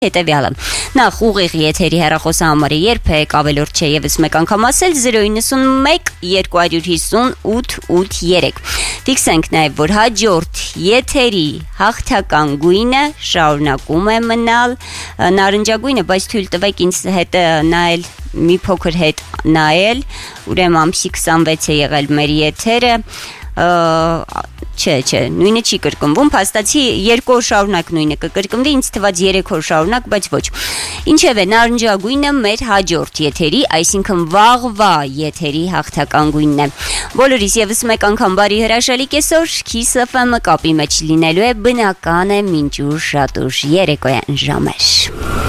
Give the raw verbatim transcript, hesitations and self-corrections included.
հետևյալը նախ ուղիղ եթերի հեռախոսահամարը երբեք ավելորդ չէ եւս մեկ անգամ ասել zero nine one two five zero eight eight three Ֆիքսենք նաև որ հաջորդ եթերի հաղթական գույնը շարունակում է մնալ նարնջագույնը, բայց թույլ տվեք ինձ հետ նայել մի փոքր հետ նայել ուրեմն ամսի twenty-six է եղել մեր եթերը Չէ, չէ, նույնը չի կրկնվում, փաստացի երկու օր շարունակ նույնը կկրկնվի, ինձ թվաց երեք օր շարունակ, բայց ոչ։ Ինչևէ, նարնջագույնը մեր հաջորդ եթերի, այսինքն վաղվա եթերի հաղթական գույնն է։ Բոլորիս եւս մեկ անգամ բարի հրաշալի կեսօր, Kiss F M-ը կապի մեջ լինելու է, բնական է մինչ ուր շատ ուշ երեկոյան ժամեր։